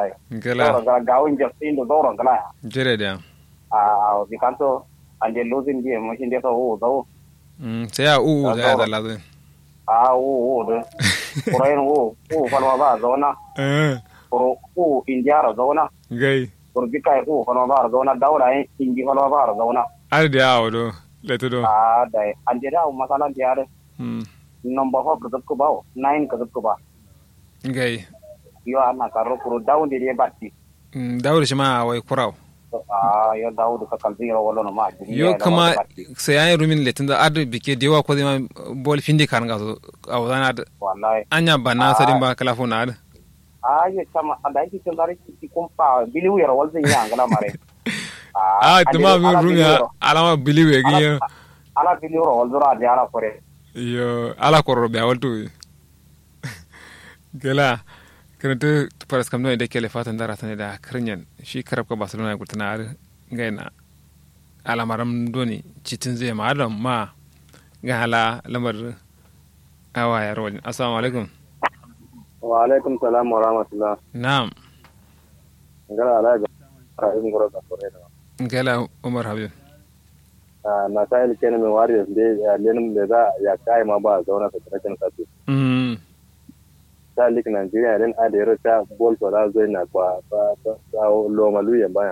dai gala ga gawin justin do doron gala jere da vi kanto ande losing game mo shinde to do sai a da ya zala zai de koren falma ba zona ko indiara zona gai bi kai falma ba zona daura indi falma ba zona ar da yawo do leto do dai ande da masala diare number 4 ko ba 9 ko ba gai yo ana karo kuro down de batti dawo shi ma wai kurau yo dawo ka kalbiro wala no ma yo kama sai ayi rumin letin da adu bike dewa ko ma bol findi kan ga so awdana wallahi anya bana sadin ba kala fona ad ye sama adai ki tandare ki kumpa biliu yaro wal zin ya ngala mare tuma mi runya alama biliu e giyo ala biliu ro wal dura diara kore yo ala korro be awaltu gela kanata paras kam no de kele fatan dara tane da krenyen shi karab ka barcelona gutana ar gaina ala maram doni citin zai ma adam ma ga hala lamar awa ya rawal assalamu alaikum wa alaikum salam wa rahmatullah na'am ngala ala ga in goro ka kore da ngala umar habib na sai kenan me warriors de lenin da za ya kai ma ba zauna ta tsakin sati ta lik Nigeria ren a da yarta bol to da zai na kwa ta lo malu ya baya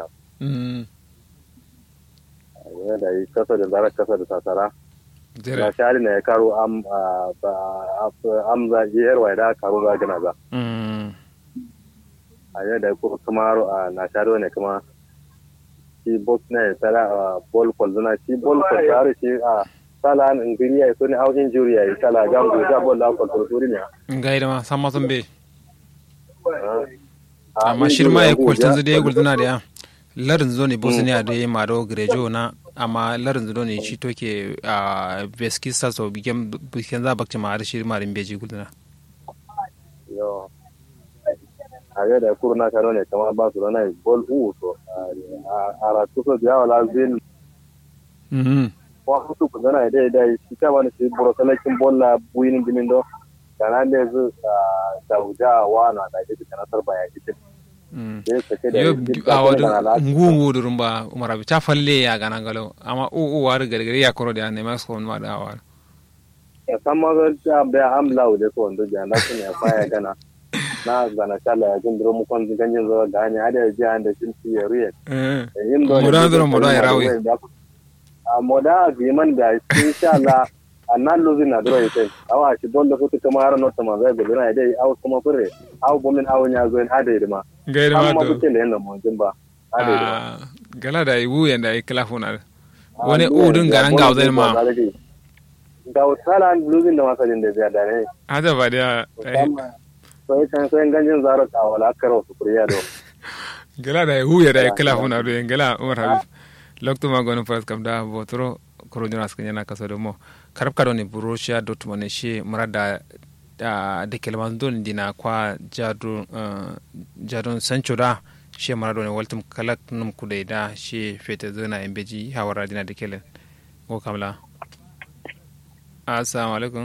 da yi kasa da zara kasa da tasara na shari na ya karo am za yi yarwa da karo za gina za a yau da kuma na shari ne kuma shi box na ya tsara bol kwalzuna shi bol kwalzuna shi sala an ingiriya so ne au injury ya sala gambo da bol la kwalzuri ne gaida ma sama zambe amma shirma ya kwaltan zai ya gulduna da ya larin zo ne bosnia da ya maro grejo na amma larin zo ne shi toke a veski sasso bikin za bakci ma har shirma rin beji gulduna yo a yau da kurna kano ne kamar ba su rana bol to a ratu so da yawa lazin wa hutu ku zana da shi ta wani shi borosalakin bolla buyin dimin do kana ne zu sauda wa na da ita kana sarba ya ita yo awadu ngungu durumba umara ta falle ya gana galo amma war gargare ya koro da ne masko ma da awar ya samma ga da amla da ko ndo ja na kun ya faya gana na gana kala ya gindiro mu kon ganjin zo ga ne ada ji anda cin ya ruye moda duro moda ya rawi moda agreement da insha Allah annan lozin na duro yake awa shi don da kuka kama har nota ma zai gobe na dai aw kuma fure aw bomin aw nya zo in ade ma gaida ma to amma yanda mun jin ba ade gala da iwu yanda ai telefona wani udun garan ga zai ma da wala lozin da masalin da zai da ne hada ba da sai kan sai ganjin zaro ka wala karo su kuriya do gala da iwu ya da telefona do gala umar habib lokto ma gono pas kam da botro korojona skanya kaso do mo karab kadoni Borussia Dortmund ne she marada da kelman don dina kwa jadon Sancho da she marado ne waltum kalak num kudai da she fete zona embeji hawara dina da kelen ko kamla assalamu alaikum